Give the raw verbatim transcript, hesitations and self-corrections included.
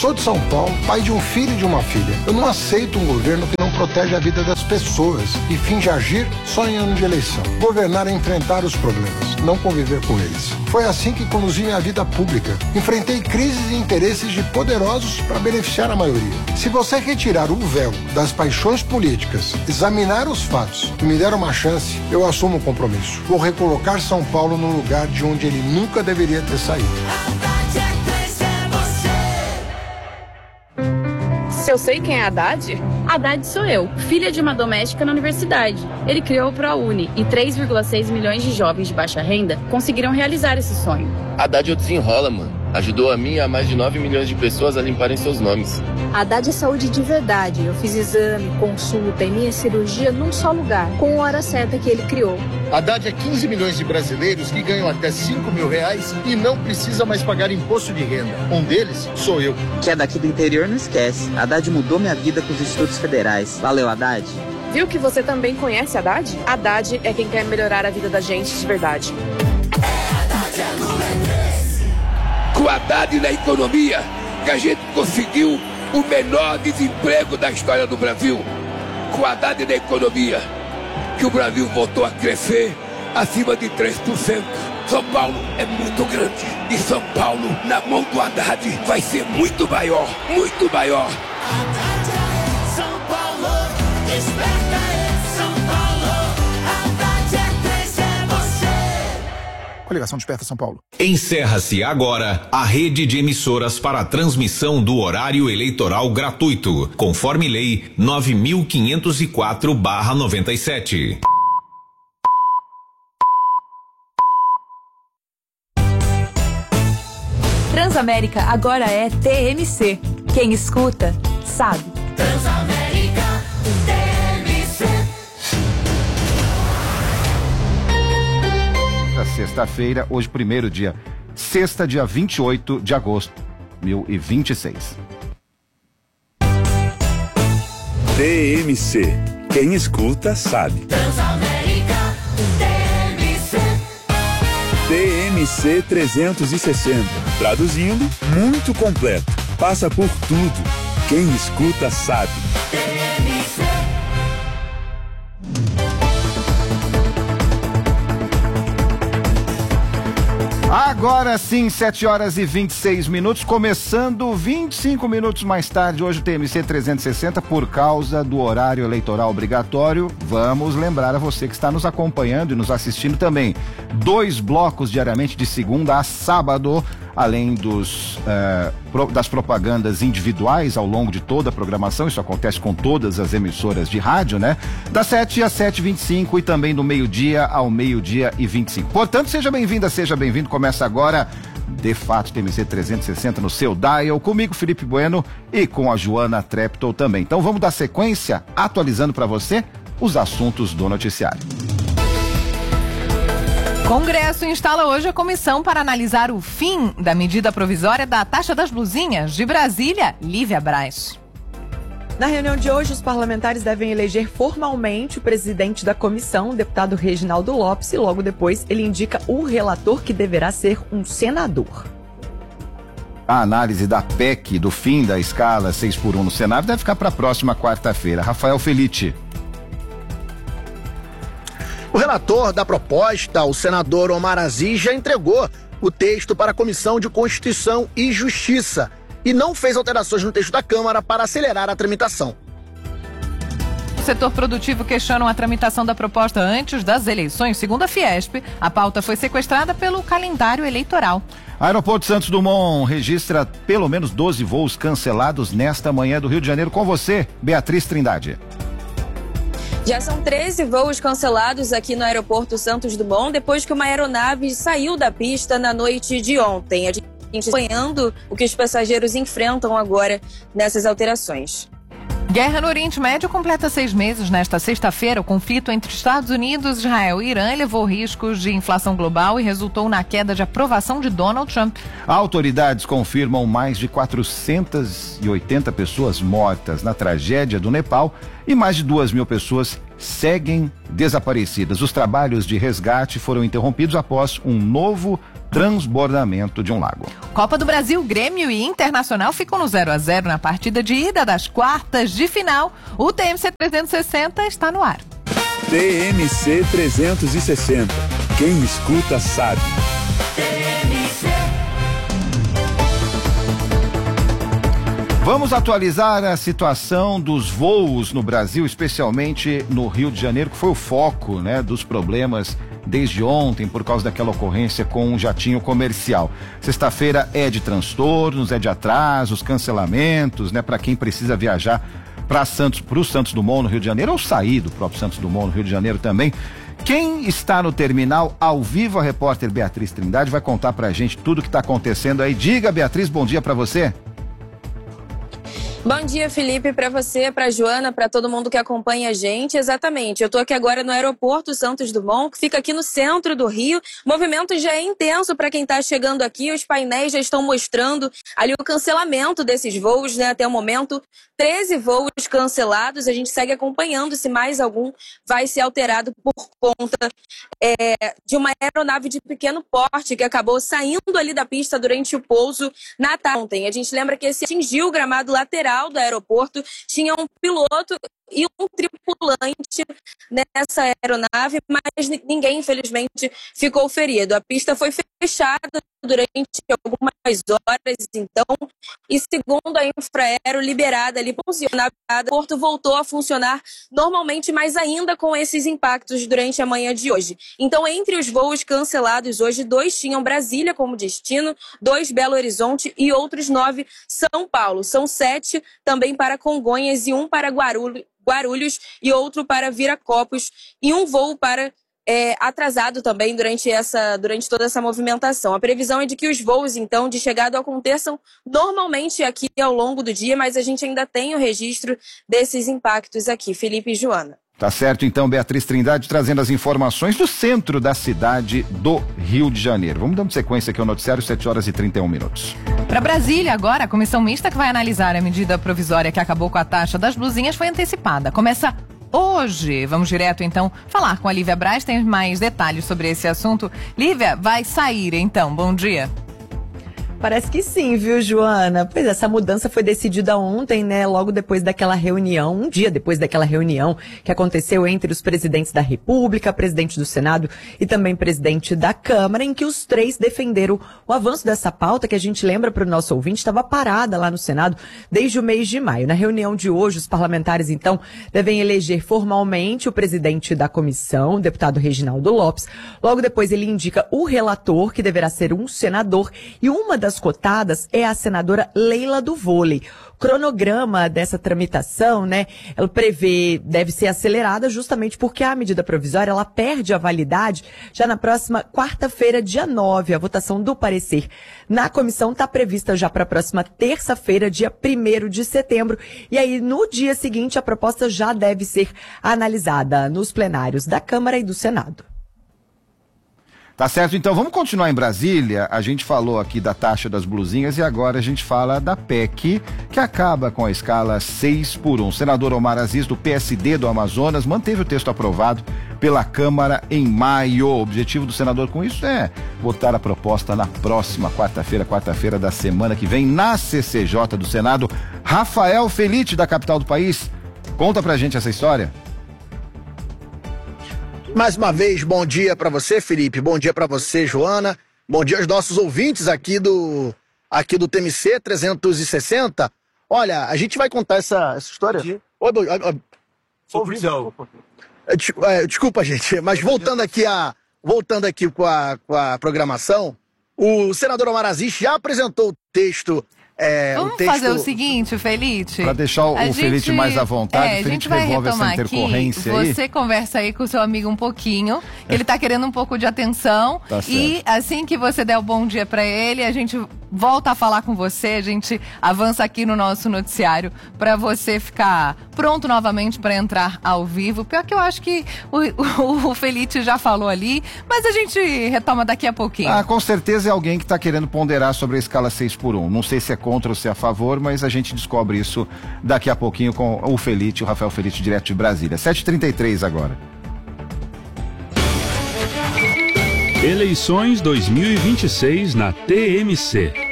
sou de São Paulo, pai de um filho e de uma filha. Eu não aceito um governo que não protege a vida das pessoas e finge agir só em ano de eleição. Governar é enfrentar os problemas, não conviver com eles. Foi assim que conduzi minha vida pública. Enfrentei crises e interesses de poderosos para beneficiar a maioria. Se você retirar o véu das paixões políticas, examinar os fatos e me der uma chance, eu assumo o compromisso. Vou recolocar São Paulo no lugar de onde ele nunca deveria ter saído. Se eu sei quem é Haddad? Haddad sou eu, filha de uma doméstica na universidade. Ele criou o ProUni e três vírgula seis milhões de jovens de baixa renda conseguiram realizar esse sonho. Haddad eu desenrola, mano. Ajudou a mim e a mais de nove milhões de pessoas a limparem seus nomes. Haddad é saúde de verdade. Eu fiz exame, consulta e minha cirurgia num só lugar, com a hora certa que ele criou. Haddad é quinze milhões de brasileiros que ganham até cinco mil reais e não precisa mais pagar imposto de renda. Um deles sou eu. Que é daqui do interior, não esquece. Haddad mudou minha vida com os estudos federais. Valeu, Haddad. Viu que você também conhece Haddad? Haddad é quem quer melhorar a vida da gente de verdade. Com o Haddad na economia, que a gente conseguiu o menor desemprego da história do Brasil. Com o Haddad na economia, que o Brasil voltou a crescer acima de três por cento. São Paulo é muito grande. E São Paulo, na mão do Haddad, vai ser muito maior, muito maior. São Paulo, desperta aí, São Paulo. Haddad é três, é você. Coligação Desperta São Paulo. Encerra-se agora a rede de emissoras para a transmissão do horário eleitoral gratuito, conforme lei nove mil quinhentos e quatro barra noventa e sete. Transamérica agora é T M C. Quem escuta, sabe. Transamérica, T M C. Sexta-feira, hoje primeiro dia. Sexta, dia vinte e oito de agosto de dois mil e vinte e seis. T M C. Quem escuta, sabe. Transamérica, T M C. T M C trezentos e sessenta. Traduzindo, muito completo. Passa por tudo. Quem escuta, sabe. T M C. Agora sim, sete horas e vinte e seis minutos, começando vinte e cinco minutos mais tarde, hoje o T M C trezentos e sessenta, por causa do horário eleitoral obrigatório. Vamos lembrar a você que está nos acompanhando e nos assistindo também. Dois blocos diariamente, de segunda a sábado, além dos, uh, pro, das propagandas individuais ao longo de toda a programação. Isso acontece com todas as emissoras de rádio, né? Das sete às sete e vinte e cinco e também do meio-dia ao meio-dia e vinte e cinco. Portanto, seja bem-vinda, seja bem-vindo. Começa agora, de fato, T M C trezentos e sessenta no seu dial, comigo, Felipe Bueno, e com a Joana Treptow também. Então vamos dar sequência, atualizando para você os assuntos do noticiário. Congresso instala hoje a comissão para analisar o fim da medida provisória da taxa das blusinhas. De Brasília, Lívia Braz. Na reunião de hoje, os parlamentares devem eleger formalmente o presidente da comissão, o deputado Reginaldo Lopes, e logo depois ele indica o relator, que deverá ser um senador. A análise da P E C do fim da escala seis por um no Senado deve ficar para a próxima quarta-feira. Rafael Felitti. O relator da proposta, o senador Omar Aziz, já entregou o texto para a Comissão de Constituição e Justiça e não fez alterações no texto da Câmara para acelerar a tramitação. O setor produtivo questiona a tramitação da proposta antes das eleições. Segundo a Fiesp, a pauta foi sequestrada pelo calendário eleitoral. Aeroporto Santos Dumont registra pelo menos doze voos cancelados nesta manhã do Rio de Janeiro. Com você, Beatriz Trindade. Já são treze voos cancelados aqui no aeroporto Santos Dumont, depois que uma aeronave saiu da pista na noite de ontem. A gente está acompanhando o que os passageiros enfrentam agora nessas alterações. Guerra no Oriente Médio completa seis meses nesta sexta-feira. O conflito entre Estados Unidos, Israel e Irã levou riscos de inflação global e resultou na queda de aprovação de Donald Trump. Autoridades confirmam mais de quatrocentas e oitenta pessoas mortas na tragédia do Nepal e mais de duas mil pessoas seguem desaparecidas. Os trabalhos de resgate foram interrompidos após um novo transbordamento de um lago. Copa do Brasil, Grêmio e Internacional ficam no zero a zero na partida de ida das quartas de final. O T M C trezentos e sessenta está no ar. T M C trezentos e sessenta. Quem escuta sabe. Vamos atualizar a situação dos voos no Brasil, especialmente no Rio de Janeiro, que foi o foco, né, dos problemas desde ontem por causa daquela ocorrência com um jatinho comercial. Sexta-feira é de transtornos, é de atrasos, cancelamentos, né, para quem precisa viajar para Santos, para o Santos Dumont no Rio de Janeiro, ou sair do próprio Santos Dumont no Rio de Janeiro também. Quem está no terminal ao vivo, a repórter Beatriz Trindade vai contar pra gente tudo que está acontecendo aí. Diga, Beatriz, bom dia para você. Bom dia, Felipe, para você, para Joana, para todo mundo que acompanha a gente. Exatamente, eu estou aqui agora no aeroporto Santos Dumont, que fica aqui no centro do Rio. O movimento já é intenso para quem está chegando aqui. Os painéis já estão mostrando ali o cancelamento desses voos, né? Até o momento, treze voos cancelados. A gente segue acompanhando se mais algum vai ser alterado por conta é, de uma aeronave de pequeno porte que acabou saindo ali da pista durante o pouso na tarde ontem. A gente lembra que esse atingiu o gramado lateral do aeroporto, tinha um piloto e um tripulante nessa aeronave, mas ninguém, infelizmente, ficou ferido. A pista foi fechada durante algumas horas, então, e segundo a Infraero, liberada ali, funcionava, o aeroporto voltou a funcionar normalmente, mas ainda com esses impactos durante a manhã de hoje. Então, entre os voos cancelados hoje, dois tinham Brasília como destino, dois Belo Horizonte e outros nove São Paulo. São sete também para Congonhas e um para Guarulhos. Guarulhos e outro para Viracopos e um voo para é, atrasado também durante, essa, durante toda essa movimentação. A previsão é de que os voos, então, de chegada aconteçam normalmente aqui ao longo do dia, mas a gente ainda tem o registro desses impactos aqui. Felipe e Joana. Tá certo, então, Beatriz Trindade trazendo as informações do centro da cidade do Rio de Janeiro. Vamos dando sequência aqui ao noticiário, sete horas e trinta e um minutos. Para Brasília, agora, a comissão mista que vai analisar a medida provisória que acabou com a taxa das blusinhas foi antecipada. Começa hoje. Vamos direto, então, falar com a Lívia Braz. Tem mais detalhes sobre esse assunto. Lívia, vai sair, então. Bom dia. Parece que sim, viu, Joana? Pois essa mudança foi decidida ontem, né? Logo depois daquela reunião, um dia depois daquela reunião que aconteceu entre os presidentes da República, presidente do Senado e também presidente da Câmara, em que os três defenderam o avanço dessa pauta, que a gente lembra para o nosso ouvinte, estava parada lá no Senado desde o mês de maio. Na reunião de hoje, os parlamentares, então, devem eleger formalmente o presidente da comissão, o deputado Reginaldo Lopes. Logo depois, ele indica o relator, que deverá ser um senador, e uma das cotadas é a senadora Leila do Vôlei. O cronograma dessa tramitação, né, ela prevê, deve ser acelerada justamente porque a medida provisória, ela perde a validade já na próxima quarta-feira, dia nove. A votação do parecer na comissão está prevista já para a próxima terça-feira, dia primeiro de setembro. E aí, no dia seguinte, a proposta já deve ser analisada nos plenários da Câmara e do Senado. Tá certo, então vamos continuar em Brasília. A gente falou aqui da taxa das blusinhas e agora a gente fala da P E C, que acaba com a escala seis por um. O senador Omar Aziz, do P S D do Amazonas, manteve o texto aprovado pela Câmara em maio. O objetivo do senador com isso é votar a proposta na próxima quarta-feira, quarta-feira da semana que vem, na C C J do Senado. Rafael Felite, da capital do país, conta pra gente essa história. Mais uma vez, bom dia para você, Felipe. Bom dia para você, Joana. Bom dia aos nossos ouvintes aqui do, aqui do T M C trezentos e sessenta. Olha, a gente vai contar essa, essa história. Oi, oi, oi. Desculpa, desculpa, gente, mas voltando aqui, a, voltando aqui com, a, com a programação, o senador Omar Aziz já apresentou o texto. É, Vamos o texto... fazer o seguinte, Felite. Para deixar o, o gente, Felite mais à vontade, é, o Felite resolve essa intercorrência aqui. aí. Você conversa aí com o seu amigo um pouquinho, que ele tá querendo um pouco de atenção. Tá e assim que você der o bom dia para ele, a gente volta a falar com você, a gente avança aqui no nosso noticiário para você ficar pronto novamente para entrar ao vivo. Pior que eu acho que o, o, o Felite já falou ali, mas a gente retoma daqui a pouquinho. Ah, com certeza é alguém que tá querendo ponderar sobre a escala seis por um. Não sei se é contra ou se é a favor, mas a gente descobre isso daqui a pouquinho com o Felite, o Rafael Felite, direto de Brasília. sete e trinta e três agora. Eleições dois mil e vinte e seis na T M C.